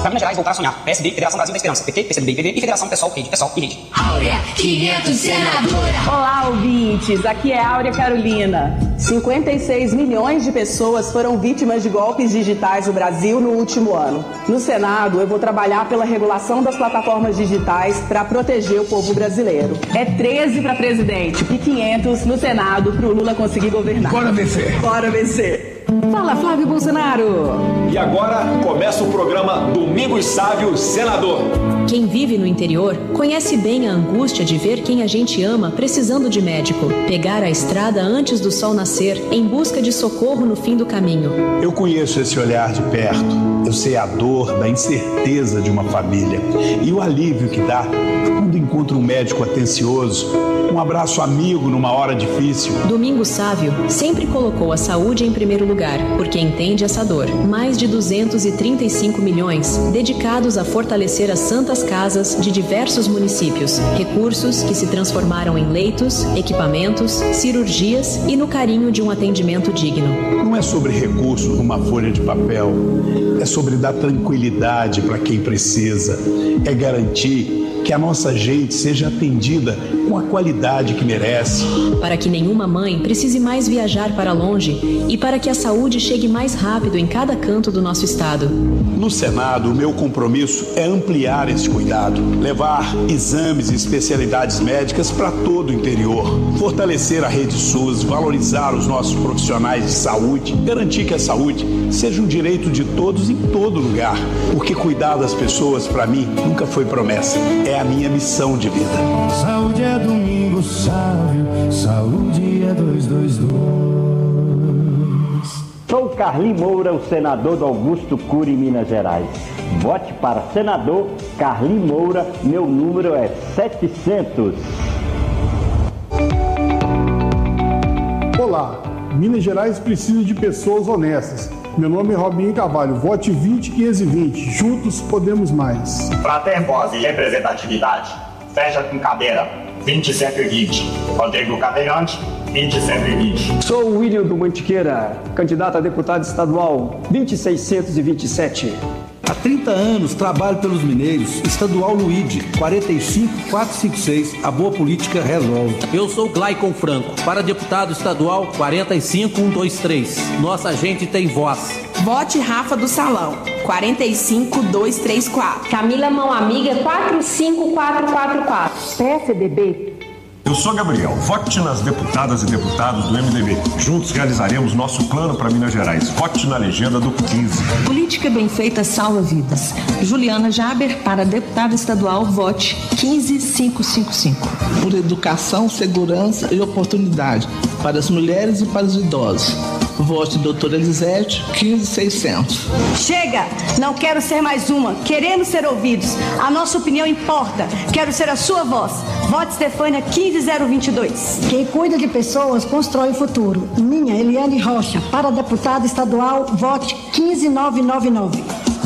Pra Minas Gerais voltar a sonhar. PSD, Federação Brasil da Esperança. PT, PCdoB, PV e Federação Pessoal, Rede. Pessoal e Rede. Áurea 500 senadora. Olá, ouvintes. Aqui é Áurea Carolina. 56 milhões de pessoas foram vítimas de golpes digitais no Brasil no último ano. No Senado, eu vou trabalhar pela regulação das plataformas digitais para proteger o povo brasileiro. É 13 para presidente e 500 no Senado para o Lula conseguir governar. Bora vencer. Bora vencer. Fala, Flávio Bolsonaro. E agora começa o programa Domingos Sávio, Senador. Quem vive no interior conhece bem a angústia de ver quem a gente ama precisando de médico, pegar a estrada antes do sol nascer em busca de socorro no fim do caminho. Eu conheço esse olhar de perto. Eu sei a dor da incerteza de uma família e o alívio que dá quando encontra um médico atencioso, um abraço amigo numa hora difícil. Domingos Sávio sempre colocou a saúde em primeiro lugar, porque entende essa dor. Mais de 235 milhões dedicados a fortalecer as santas casas de diversos municípios. Recursos que se transformaram em leitos, equipamentos, cirurgias e no carinho de um atendimento digno. Não é sobre recursos numa folha de papel. É sobre dar tranquilidade para quem precisa. É garantir que a nossa gente seja atendida com a qualidade que merece. Para que nenhuma mãe precise mais viajar para longe e para que a saúde chegue mais rápido em cada canto do nosso estado. No Senado, o meu compromisso é ampliar esse cuidado, levar exames e especialidades médicas para todo o interior, fortalecer a rede SUS, valorizar os nossos profissionais de saúde, garantir que a saúde seja um direito de todos em todo lugar, porque cuidar das pessoas, para mim, nunca foi promessa, é a minha missão de vida. Saúde é Domingos Sávio, saúde é 222. Sou Carli Moura, o senador do Augusto Cury, Minas Gerais. Vote para senador Carli Moura, meu número é 700. Olá, Minas Gerais precisa de pessoas honestas. Meu nome é Robinho Carvalho, vote 20520, juntos podemos mais. Para ter voz e representatividade, fecha com cadeira, 20120. Rodrigo Cadeirante, 20120. Sou o William do Mantiqueira, candidato a deputado estadual, 20627. Há 30 anos trabalho pelos mineiros, estadual Luíde, 45456, a boa política resolve. Eu sou Glaicon Franco, para deputado estadual 45123. Nossa gente tem voz. Vote Rafa do Salão, 45234. Camila Mão Amiga, 45444. PSDB. Eu sou Gabriel, vote nas deputadas e deputados do MDB. Juntos realizaremos nosso plano para Minas Gerais. Vote na legenda do 15. Política bem feita salva vidas. Juliana Jaber, para deputada estadual, vote 15555. Por educação, segurança e oportunidade para as mulheres e para os idosos. Vote doutora Elisete, 15600. Chega! Não quero ser mais uma. Queremos ser ouvidos. A nossa opinião importa. Quero ser a sua voz. Vote Stefânia, 15022. Quem cuida de pessoas constrói o futuro. Minha, Eliane Rocha, para deputada estadual, vote 15999.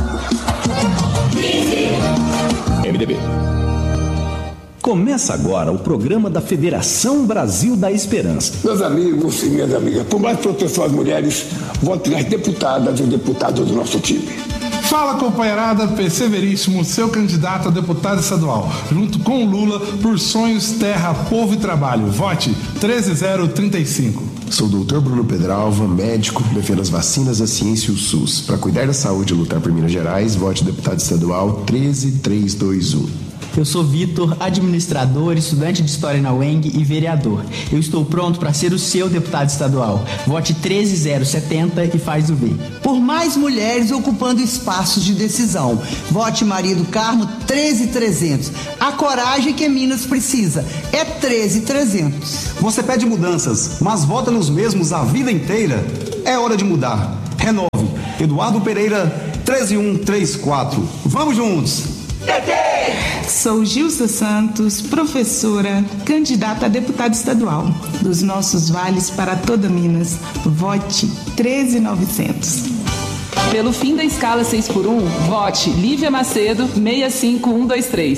MDB. Começa agora o programa da Federação Brasil da Esperança. Meus amigos e minhas amigas, por mais proteção às mulheres, vote nas deputadas e deputados do nosso time. Fala, companheirada, PC Veríssimo, seu candidato a deputado estadual, junto com o Lula, por sonhos, terra, povo e trabalho. Vote 13035. Sou o Dr. Bruno Pedralva, médico, defendo as vacinas, a ciência e o SUS. Para cuidar da saúde e lutar por Minas Gerais, vote deputado estadual 13321. Eu sou Vitor, administrador, estudante de História na UENG e vereador. Eu estou pronto para ser o seu deputado estadual. Vote 13070 e faz o V. Por mais mulheres ocupando espaços de decisão. Vote Maria do Carmo 13300. A coragem que Minas precisa é 13300. Você pede mudanças, mas vota nos mesmos a vida inteira? É hora de mudar. Renove. Eduardo Pereira 13134. Vamos juntos! Sou Gilsa Santos, professora, candidata a deputada estadual. Dos nossos vales para toda Minas, vote 13900. Pelo fim da escala 6x1, vote Lívia Macedo, 65123.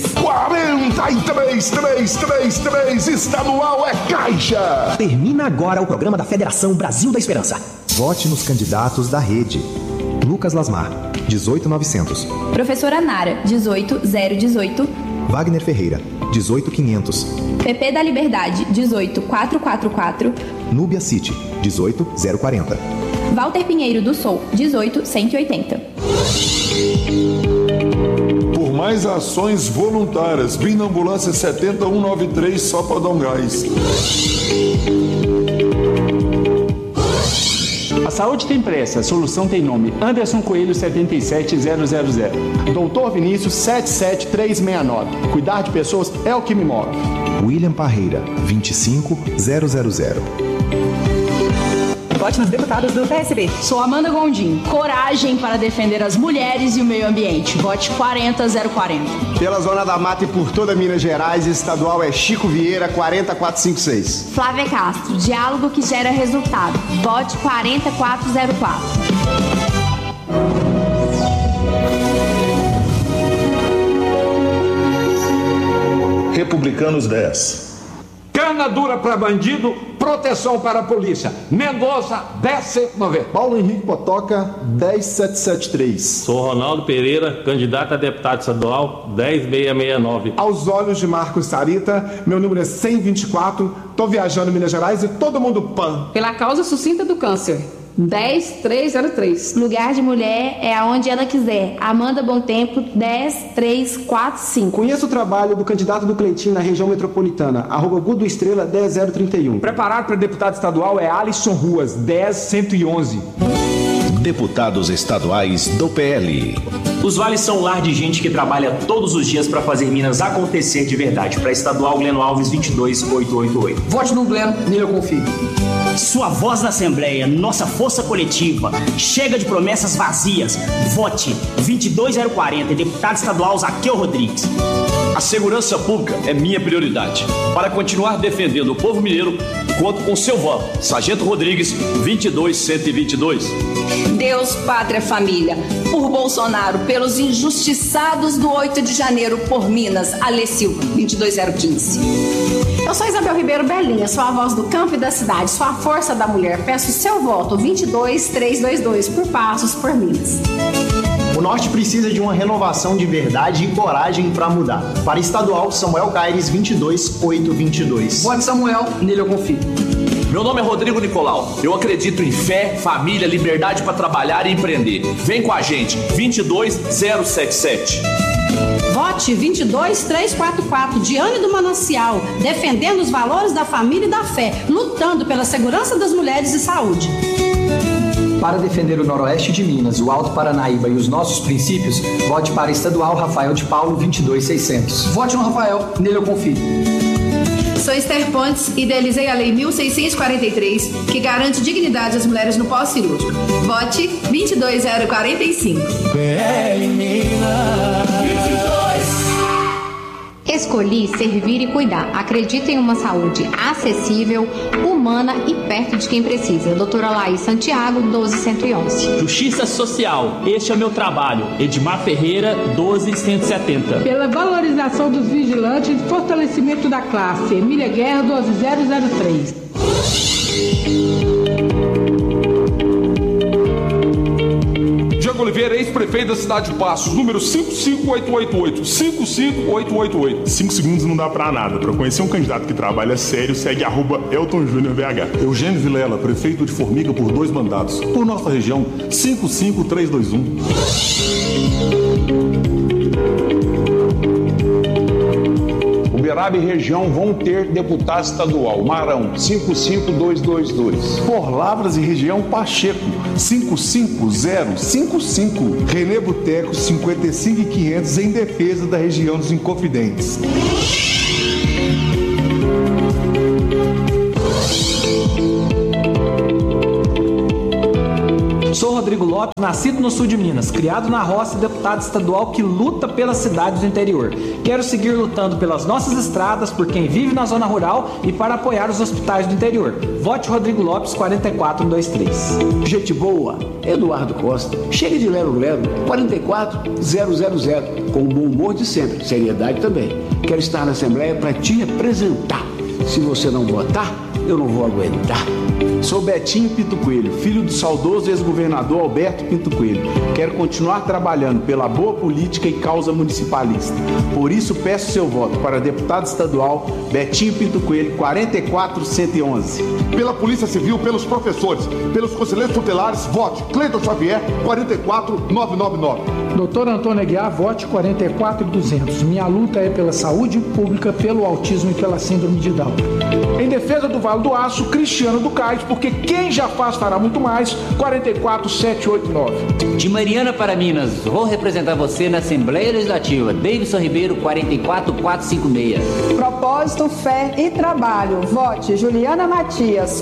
43333, estadual é Caixa. Termina agora o programa da Federação Brasil da Esperança. Vote nos candidatos da rede. Lucas Lasmar, 18018. Professora Nara, 18018. Wagner Ferreira, 18500. PP da Liberdade, 18444. Núbia City, 18040. Walter Pinheiro do Sul, 18180. Por mais ações voluntárias, vim na ambulância 70193 só para dar um gás. A saúde tem pressa, a solução tem nome. Anderson Coelho 77000. Doutor Vinícius 77369. Cuidar de pessoas é o que me move. William Parreira, 25000. Vote nas deputadas do PSB. Sou Amanda Gondim. Coragem para defender as mulheres e o meio ambiente. Vote 40040. Pela Zona da Mata e por toda Minas Gerais, estadual é Chico Vieira, 40456. Flávia Castro, diálogo que gera resultado. Vote 40404. Republicanos 10. Cana dura para bandido, proteção para a polícia. Mendonça, 10.190. Paulo Henrique Potoca, 10773. Sou Ronaldo Pereira, candidato a deputado estadual, 10669. Aos olhos de Marcos Sarita, meu número é 124. Tô viajando em Minas Gerais e todo mundo pan. Pela causa sucinta do câncer. 10303. Lugar de mulher é aonde ela quiser. Amanda Bom Tempo, 10345. Conheço o trabalho do candidato do Cleitinho na região metropolitana, @Gudo Estrela 10131. Preparado para deputado estadual é Alisson Ruas, 10111. Deputados estaduais do PL. Os vales são lar de gente que trabalha todos os dias para fazer Minas acontecer de verdade. Para estadual, Gleno Alves, 22888. Vote no Gleno, nele eu confio. Sua voz na Assembleia, nossa força coletiva. Chega de promessas vazias. Vote 22040, deputado estadual Zaqueu Rodrigues. A segurança pública é minha prioridade. Para continuar defendendo o povo mineiro, conto com seu voto. Sargento Rodrigues, 22122. Deus, pátria, família. Por Bolsonaro, pelos injustiçados do 8 de janeiro, por Minas, Alê Silva, 22015. Eu sou Isabel Ribeiro Belinha, sou a voz do campo e da cidade, sou a força da mulher. Peço seu voto, 22322, por Passos, por Minas. O Norte precisa de uma renovação de verdade e coragem para mudar. Para estadual, Samuel Caires, 22822. Vote Samuel, nele eu confio. Meu nome é Rodrigo Nicolau. Eu acredito em fé, família, liberdade para trabalhar e empreender. Vem com a gente, 22077. Vote 22344, Diane do Manancial, defendendo os valores da família e da fé, lutando pela segurança das mulheres e saúde. Para defender o Noroeste de Minas, o Alto Paranaíba e os nossos princípios, vote para estadual Rafael de Paulo, 22600. Vote no Rafael, nele eu confio. Sou Esther Pontes, idealizei a Lei 1643, que garante dignidade às mulheres no pós-cirúrgico. Vote 22045. PL Minas. 22. Escolhi servir e cuidar. Acredito em uma saúde acessível, humana e perto de quem precisa. Doutora Laís Santiago, 12111. Justiça Social, este é o meu trabalho. Edmar Ferreira, 12170. Pela valorização dos vigilantes e fortalecimento da classe. Emília Guerra, 12003. Oliveira, ex-prefeito da cidade de Passos, número 55888. 55888. 5 segundos não dá pra nada. Pra conhecer um candidato que trabalha sério, segue @EltonJúniorBH. Eugênio Vilela, prefeito de Formiga por 2 mandatos. Por nossa região, 55321. Uberaba e região vão ter deputado estadual. Marão, 55222. Por Lavras e região, Pacheco, 55055. Renê Boteco, 55500, em defesa da região dos Inconfidentes. Sou Rodrigo Lopes, nascido no sul de Minas, criado na roça e deputado estadual que luta pelas cidades do interior. Quero seguir lutando pelas nossas estradas, por quem vive na zona rural e para apoiar os hospitais do interior. Vote Rodrigo Lopes, 44123. Gente boa, Eduardo Costa. Chega de lero-lero, 44000. Com o bom humor de sempre, seriedade também. Quero estar na Assembleia para te representar. Se você não votar, eu não vou aguentar. Sou Betinho Pinto Coelho, filho do saudoso ex-governador Alberto Pinto Coelho. Quero continuar trabalhando pela boa política e causa municipalista. Por isso peço seu voto para deputado estadual Betinho Pinto Coelho, 44111. Pela Polícia Civil, pelos professores, pelos conselheiros tutelares, vote Cleiton Xavier, 44999. Doutor Antônio Aguiar, vote 44200. Minha luta é pela saúde pública, pelo autismo e pela síndrome de Down. Em defesa do Vale do Aço, Cristiano do Cais, porque quem já faz fará muito mais, 44789. De Mariana para Minas, vou representar você na Assembleia Legislativa. Davidson Ribeiro, 44456. Propósito, fé e trabalho. Vote Juliana Matias,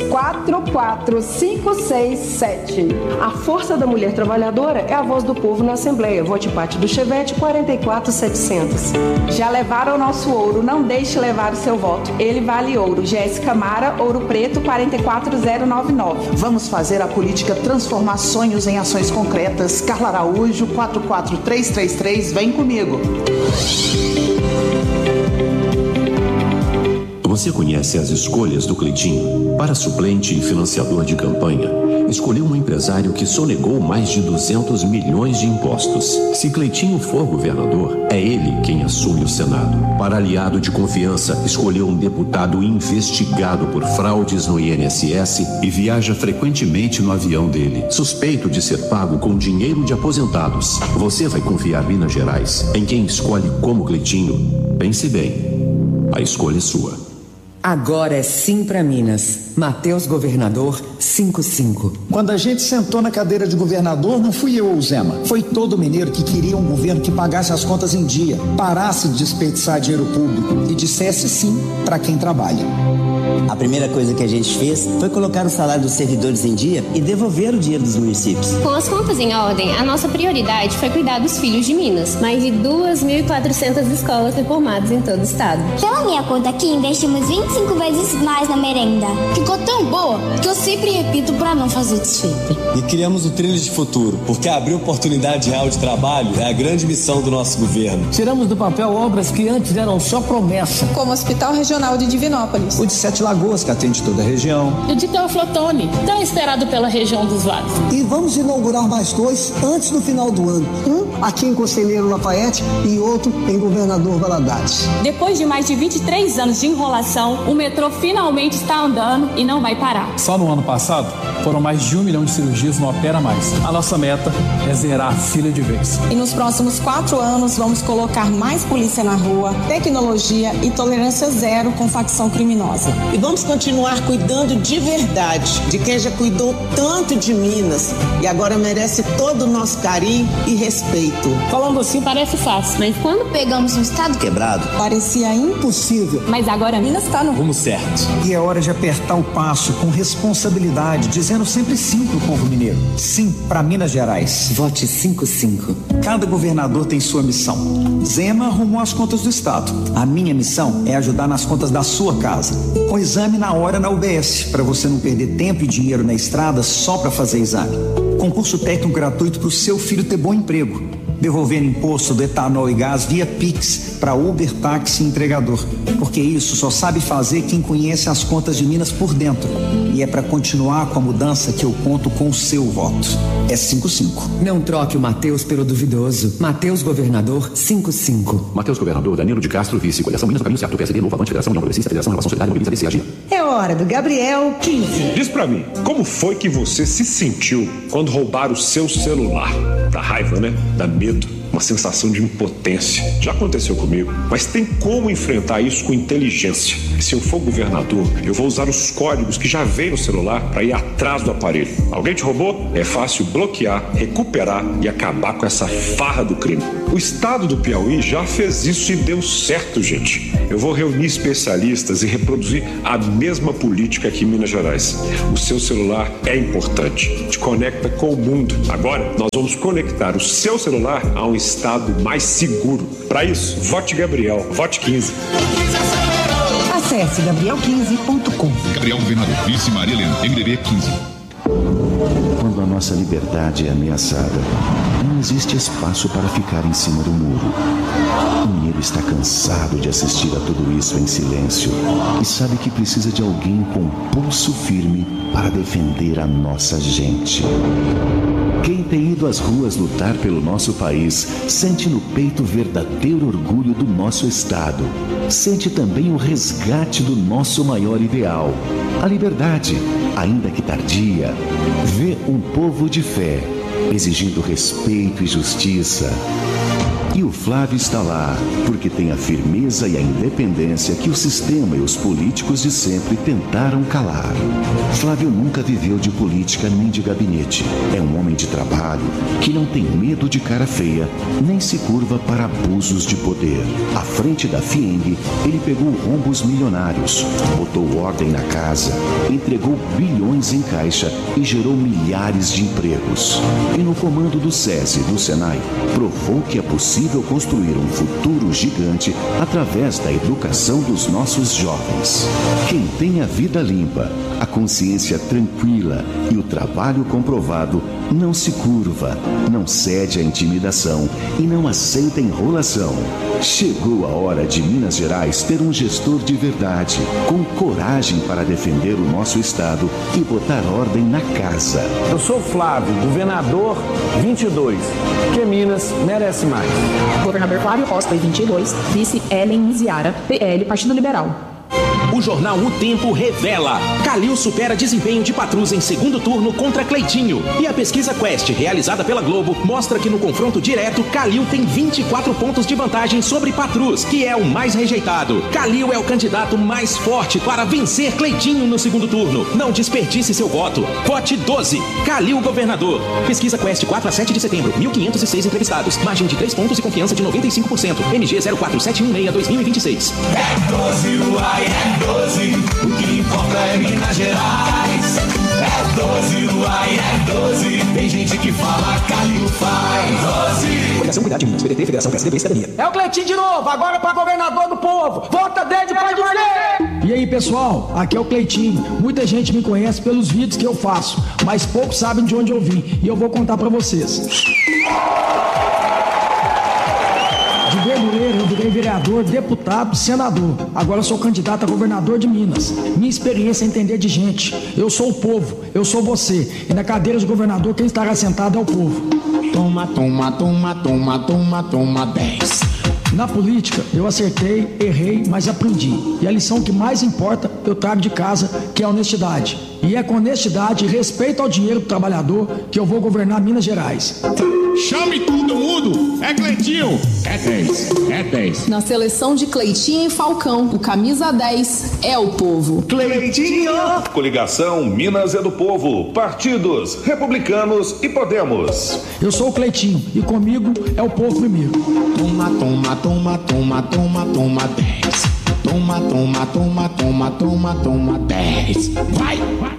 44567. A força da mulher trabalhadora é a voz do povo na Assembleia. Vote Pátio do Chevette, 44700. Já levaram o nosso ouro, não deixe levar o seu voto. Ele vale ouro. Jéssica Mara, Ouro Preto, 44099. Vamos fazer a política transformar sonhos em ações concretas. Carla Araújo, 44333, vem comigo. Você conhece as escolhas do Cleitinho? Para suplente e financiador de campanha, escolheu um empresário que sonegou mais de 200 milhões de impostos. Se Cleitinho for governador, é ele quem assume o Senado. Para aliado de confiança, escolheu um deputado investigado por fraudes no INSS e viaja frequentemente no avião dele, suspeito de ser pago com dinheiro de aposentados. Você vai confiar Minas Gerais em quem escolhe como Cleitinho? Pense bem, a escolha é sua. Agora é sim pra Minas. Matheus Governador 55. Quando a gente sentou na cadeira de governador, não fui eu ou o Zema. Foi todo mineiro que queria um governo que pagasse as contas em dia, parasse de desperdiçar dinheiro público e dissesse sim para quem trabalha. A primeira coisa que a gente fez foi colocar o salário dos servidores em dia e devolver o dinheiro dos municípios. Com as contas em ordem, a nossa prioridade foi cuidar dos filhos de Minas. Mais de 2.400 escolas reformadas em todo o estado. Pela minha conta aqui, investimos 25 vezes mais na merenda. Ficou tão boa que eu sempre repito para não fazer desfeita. E criamos o Trilho de Futuro, porque abrir oportunidade real de trabalho é a grande missão do nosso governo. Tiramos do papel obras que antes eram só promessa. Como o Hospital Regional de Divinópolis. O de Sete Lagoas, que atende toda a região. E o de Teoflotone, tão esperado pela região dos vales. E vamos inaugurar mais dois antes do final do ano. Um aqui em Conselheiro Lafayette e outro em Governador Valadares. Depois de mais de 23 anos de enrolação, o metrô finalmente está andando e não vai parar. Só no ano passado, foram mais de 1 milhão de cirurgias no Opera Mais. A nossa meta é zerar a fila de vez. E nos próximos 4 anos, vamos colocar mais polícia na rua, tecnologia e tolerância zero com facção criminosa. E vamos continuar cuidando de verdade de quem já cuidou tanto de Minas e agora merece todo o nosso carinho e respeito. Falando assim parece fácil, mas quando pegamos um estado quebrado, parecia impossível. Mas agora Minas está no rumo certo. E é hora de apertar o passo com responsabilidade, dizendo sempre sim pro povo mineiro. Sim para Minas Gerais. Vote 55. Cada governador tem sua missão. Zema arrumou as contas do estado. A minha missão é ajudar nas contas da sua casa. Com exame na hora na UBS, para você não perder tempo e dinheiro na estrada só para fazer exame. Concurso técnico gratuito para o seu filho ter bom emprego. Devolvendo imposto do etanol e gás via Pix para Uber, táxi e entregador. Porque isso só sabe fazer quem conhece as contas de Minas por dentro. E é para continuar com a mudança que eu conto com o seu voto. É 55. Não troque o Matheus pelo duvidoso. Matheus Governador 55. Matheus Governador, Danilo de Castro, vice. Coligação Minas no caminho certo. PSD, Novo Avante, Federação União Progressista, Federação Inovação Solidária, Mobiliza, DC, Agir. É hora do Gabriel 15. Diz pra mim, como foi que você se sentiu quando roubaram o seu celular? Da raiva, né? Da medo. Uma sensação de impotência. Já aconteceu comigo, mas tem como enfrentar isso com inteligência. Se eu for governador, eu vou usar os códigos que já vem no celular para ir atrás do aparelho. Alguém te roubou? É fácil bloquear, recuperar e acabar com essa farra do crime. O estado do Piauí já fez isso e deu certo, gente. Eu vou reunir especialistas e reproduzir a mesma política aqui em Minas Gerais. O seu celular é importante, te conecta com o mundo. Agora, nós vamos conectar o seu celular a um estado mais seguro. Para isso, vote Gabriel, vote 15. Acesse gabriel15.com. Gabriel Governador, vice Maria Helena, MDB 15. Quando a nossa liberdade é ameaçada, não existe espaço para ficar em cima do muro. O mineiro está cansado de assistir a tudo isso em silêncio e sabe que precisa de alguém com pulso firme para defender a nossa gente. Quem tem ido às ruas lutar pelo nosso país sente no peito o verdadeiro orgulho do nosso Estado. Sente também o resgate do nosso maior ideal, a liberdade, ainda que tardia. Vê um povo de fé, exigindo respeito e justiça. E o Flávio está lá, porque tem a firmeza e a independência que o sistema e os políticos de sempre tentaram calar. Flávio nunca viveu de política nem de gabinete. É um homem de trabalho que não tem medo de cara feia, nem se curva para abusos de poder. À frente da FIENG, ele pegou rombos milionários, botou ordem na casa, entregou bilhões em caixa e gerou milhares de empregos. E no comando do SESI e do SENAI, provou que é possível construir um futuro gigante através da educação dos nossos jovens. Quem tem a vida limpa, a consciência tranquila e o trabalho comprovado não se curva, não cede à intimidação e não aceita enrolação. Chegou a hora de Minas Gerais ter um gestor de verdade, com coragem para defender o nosso estado e botar ordem na casa. Eu sou Flávio, governador 22, que Minas merece mais. Governador Flávio Costa, 22, vice Ellen Ziara, PL, Partido Liberal. O jornal O Tempo revela: Calil supera desempenho de Patrus em segundo turno contra Cleitinho. E a pesquisa Quest, realizada pela Globo, mostra que no confronto direto, Calil tem 24 pontos de vantagem sobre Patrus, que é o mais rejeitado. Calil é o candidato mais forte para vencer Cleitinho no segundo turno. Não desperdice seu voto. Vote 12. Calil governador. Pesquisa Quest 4 a 7 de setembro. 1.506 entrevistados. Margem de 3 pontos e confiança de 95%. MG 04716-2026. É 12, uai, é 12, o que importa é Minas Gerais. É 12, uai, é 12, tem gente que fala Calil faz 12. Coligação Cuidar de Minas, PDT, Federação PSDB e Cidadania. É o Cleitinho de novo, agora para governador do povo. Vota dele para dizer. E aí, pessoal, aqui é o Cleitinho. Muita gente me conhece pelos vídeos que eu faço, mas poucos sabem de onde eu vim, e eu vou contar para vocês. De Verdureiro, eu virei vereador, deputado, senador. Agora eu sou candidato a governador de Minas. Minha experiência é entender de gente. Eu sou o povo, eu sou você. E na cadeira de governador, quem estará sentado é o povo. Toma, toma, toma, toma, toma, toma 10. Na política, eu acertei, errei, mas aprendi. E a lição que mais importa, eu trago de casa, que é a honestidade. E é com honestidade e respeito ao dinheiro do trabalhador que eu vou governar Minas Gerais. Chame todo mundo! É Cleitinho! É 10, é 10. Na seleção de Cleitinho e Falcão, o camisa 10 é o povo. Cleitinho! Coligação Minas é do Povo. Partidos Republicanos e Podemos. Eu sou o Cleitinho e comigo é o povo primeiro. Toma, toma, toma, toma, toma, toma 10. Toma, toma, toma, toma, toma, toma 10. Vai!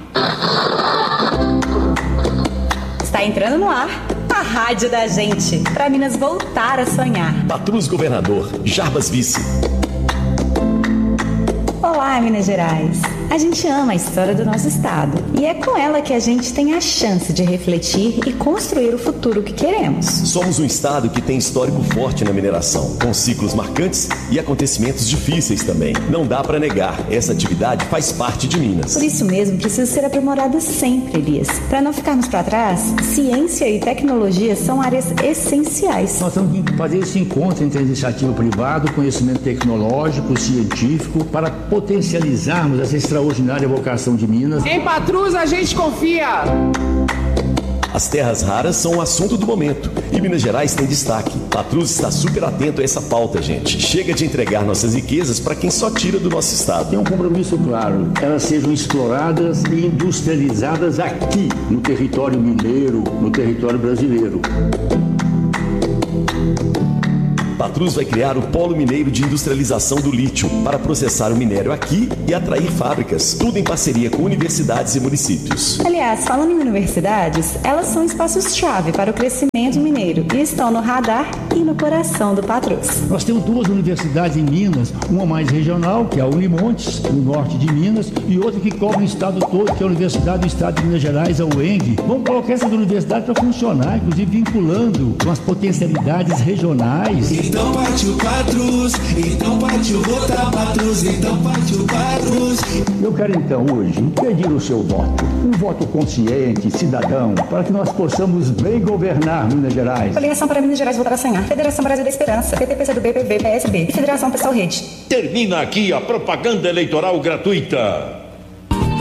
Está entrando no ar a rádio da gente, para Minas voltar a sonhar. Patrus governador, Jarbas vice. Olá, Minas Gerais. A gente ama a história do nosso estado e é com ela que a gente tem a chance de refletir e construir o futuro que queremos. Somos um estado que tem histórico forte na mineração, com ciclos marcantes e acontecimentos difíceis também. Não dá para negar, essa atividade faz parte de Minas. Por isso mesmo, precisa ser aprimorada sempre, Elias. Para não ficarmos para trás, ciência e tecnologia são áreas essenciais. Nós temos que fazer esse encontro entre a iniciativa privada, o conhecimento tecnológico, científico, para potencializarmos essa extraordinária vocação de Minas. Em Patrus a gente confia! As terras raras são o assunto do momento e Minas Gerais tem destaque. Patrus está super atento a essa pauta, gente. Chega de entregar nossas riquezas para quem só tira do nosso estado. Tem um compromisso claro, elas sejam exploradas e industrializadas aqui, no território mineiro, no território brasileiro. Patrus vai criar o Polo Mineiro de Industrialização do Lítio para processar o minério aqui e atrair fábricas, tudo em parceria com universidades e municípios. Aliás, falando em universidades, elas são espaços-chave para o crescimento mineiro e estão no radar e no coração do Patrus. Nós temos duas universidades em Minas, uma mais regional, que é a Unimontes, no norte de Minas, e outra que cobre o estado todo, que é a Universidade do Estado de Minas Gerais, a UENG. Vamos colocar essas universidades para funcionar, inclusive vinculando com as potencialidades regionais. então partiu Patrus, então partiu votar Patrus, então partiu Patrus. Eu quero então hoje pedir o seu voto, um voto consciente, cidadão, para que nós possamos bem governar Minas Gerais. Federação para Minas Gerais votar sem ar. Federação Brasil da Esperança, PT, PCdoB, PV, PSB e Federação Pessoal Rede. Termina aqui a propaganda eleitoral gratuita.